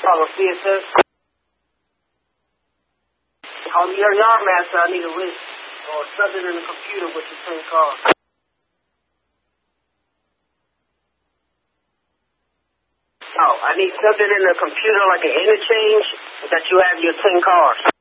photography, it says. On your Yardmaster, I need a list or something in the computer with the 10 cars. Oh, I need something in the computer like an interchange that you have your 10 cars.